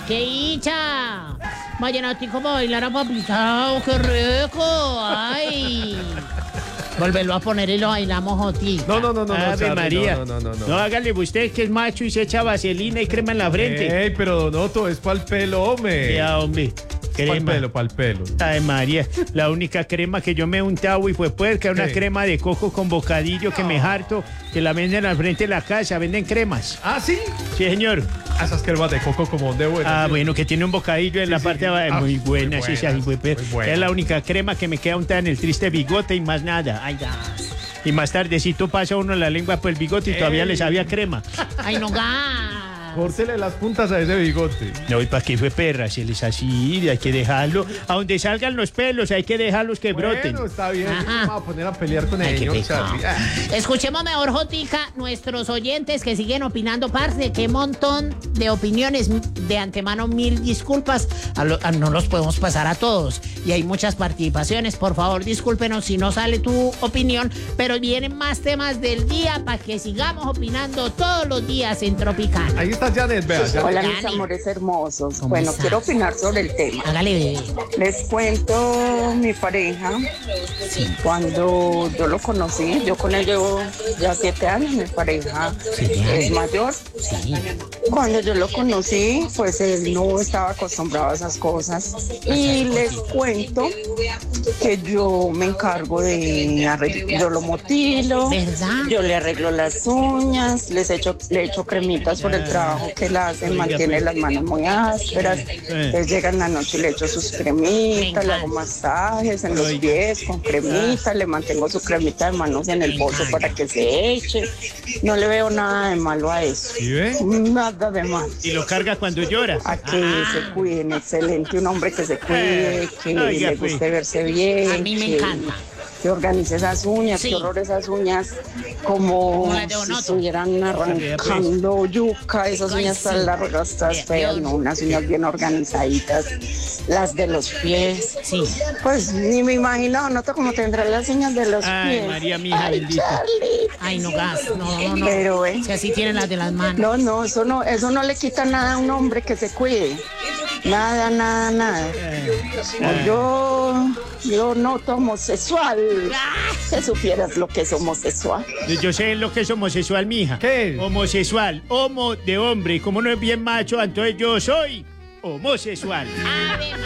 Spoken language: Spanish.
¡Qué hincha! Vallenatico para bailar apapitado, qué rico. ¡Ay! Volverlo a poner y lo bailamos, Joti. No, Ave Charlie, María. no. Hágale usted que es macho y se echa vaselina y crema en la frente. Ey, pero Donoto, es pa'l pelo, hombre. Ya, hombre. Crema. Pa'l pelo. Ay, María, la única crema que yo me he untado y fue puerca, una ¿Qué? crema de coco con bocadillo que me harto, que la venden al frente de la casa, venden cremas. ¿Ah, sí? Sí, señor. Esas cremas de coco como de buenas. Ah, bueno, que tiene un bocadillo en la sí. parte de abajo. Muy buena, muy sí, sí, buenas, fue muy buenas. es la única crema que me queda untada en el triste bigote y más nada. Ay, ya. Y más tardecito pasa uno la lengua por el bigote y todavía le sabía crema. ¡Ay, no, gas! Córtele las puntas a ese bigote. No, ¿y para qué fue perra? Si él es así, hay que dejarlo. A donde salgan los pelos, hay que dejarlos que broten. Bueno, está bien. Ajá. Vamos a poner a pelear con Ay, qué ellos, pecado. Charlie. Ah. Escuchemos mejor, Jotica, nuestros oyentes que siguen opinando, parce, qué montón de opiniones. De antemano, mil disculpas. No los podemos pasar a todos. Y hay muchas participaciones. Por favor, discúlpenos si no sale tu opinión. Pero vienen más temas del día para que sigamos opinando todos los días en Tropical. Ahí está Janet, vea. Janet. Hola, Dani. mis amores hermosos. ¿Cómo Bueno, estás? quiero opinar sobre el tema. Hágale, bebé. Les cuento mi pareja. Cuando yo lo conocí, yo con él llevo ya 7 años. Mi pareja es mayor. Sí. Cuando yo lo conocí, pues él no estaba acostumbrado a esas cosas. Y les cuento que yo me encargo de arreglar, yo lo motilo, ¿Verdad? yo le arreglo las uñas, le echo cremitas por el trabajo que él hace, mantiene las manos muy ásperas. Entonces llega en la noche y le echo sus cremitas, le hago masajes en los pies con cremitas, le mantengo su cremita de manos en el bolso para que se eche. No le veo nada de malo a eso. ¿Sí ve? Nada de malo. Y lo carga cuando llora. A que se cuiden, excelente, un hombre que se cuide, que Oiga, le pues. guste verse bien. A mí me que- encanta. Que organice esas uñas, Sí. que horror esas uñas, como Como las de si Donoto. estuvieran arrancando yuca, esas Ay, uñas sí. tan largas, tan Bien, feas, bien. no, unas uñas bien organizaditas, las de los pies. Sí. Pues ni me imagino, noto cómo tendrá las uñas de los Ay, pies. María, mi hija Ay, bendita. Charlie. Ay, no, gas. No. Pero, Si así tienen las de las manos. no, eso no le quita nada a un hombre que se cuide. Nada. Yo noto homosexual. Si supieras lo que es homosexual. Yo sé lo que es homosexual, mija. ¿Qué? Homosexual, homo de hombre. Y como no es bien macho, entonces yo soy homosexual. Ave